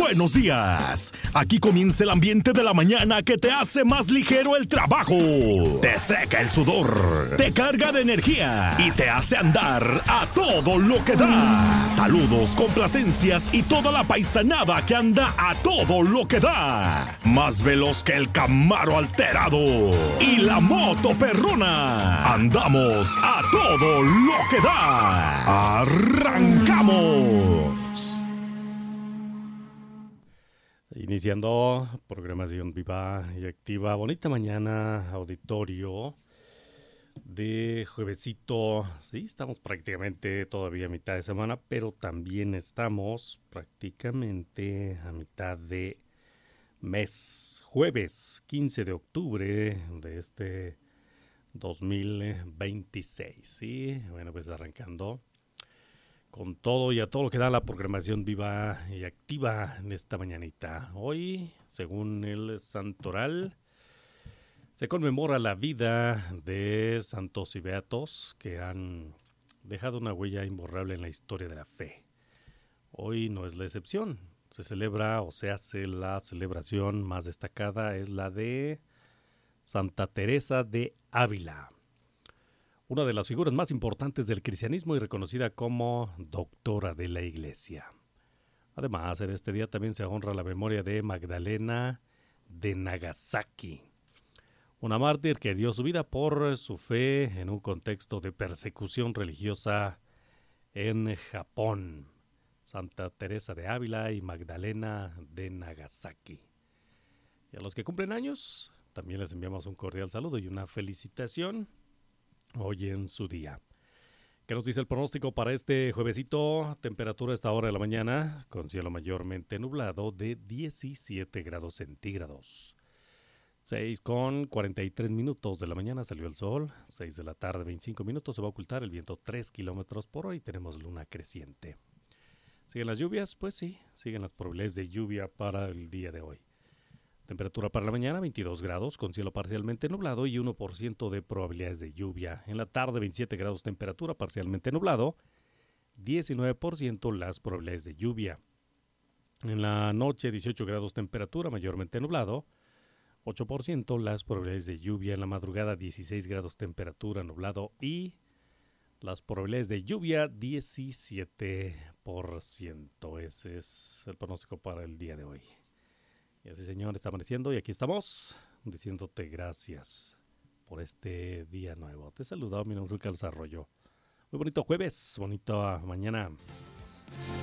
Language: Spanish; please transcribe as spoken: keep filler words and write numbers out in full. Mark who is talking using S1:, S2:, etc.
S1: Buenos días. Aquí comienza el ambiente de la mañana que te hace más ligero el trabajo. Te seca el sudor, te carga de energía y te hace andar a todo lo que da. Saludos, complacencias y toda la paisanada que anda a todo lo que da. Más veloz que el Camaro alterado y la moto perrona. Andamos a todo lo que da. ¡Arrancamos!
S2: Iniciando programación viva y activa. Bonita mañana, auditorio de juevesito. Sí, estamos prácticamente todavía a mitad de semana, pero también estamos prácticamente a mitad de mes. Jueves quince de octubre de este dos mil veintiséis. Sí, bueno, pues arrancando con todo y a todo lo que da la programación viva y activa en esta mañanita. Hoy, según el santoral, se conmemora la vida de santos y beatos que han dejado una huella imborrable en la historia de la fe. Hoy no es la excepción. Se celebra o se hace la celebración más destacada, es la de Santa Teresa de Ávila, una de las figuras más importantes del cristianismo y reconocida como doctora de la Iglesia. Además, en este día también se honra la memoria de Magdalena de Nagasaki, una mártir que dio su vida por su fe en un contexto de persecución religiosa en Japón. Santa Teresa de Ávila y Magdalena de Nagasaki. Y a los que cumplen años, también les enviamos un cordial saludo y una felicitación hoy en su día. ¿Qué nos dice el pronóstico para este juevesito? Temperatura a esta hora de la mañana, con cielo mayormente nublado de diecisiete grados centígrados. seis con cuarenta y tres minutos de la mañana salió el sol. seis de la tarde, veinticinco minutos, se va a ocultar el viento tres kilómetros por hora y tenemos luna creciente. ¿Siguen las lluvias? Pues sí, siguen las probabilidades de lluvia para el día de hoy. Temperatura para la mañana, veintidós grados, con cielo parcialmente nublado y uno por ciento de probabilidades de lluvia. En la tarde, veintisiete grados, temperatura parcialmente nublado, diecinueve por ciento las probabilidades de lluvia. En la noche, dieciocho grados, temperatura mayormente nublado, ocho por ciento las probabilidades de lluvia. En la madrugada, dieciséis grados, temperatura nublado y las probabilidades de lluvia, diecisiete por ciento. Ese es el pronóstico para el día de hoy. Y así, señor, está amaneciendo y aquí estamos diciéndote gracias por este día nuevo. Te he saludado, mi nombre es Carlos Arroyo. Muy bonito jueves, bonita mañana.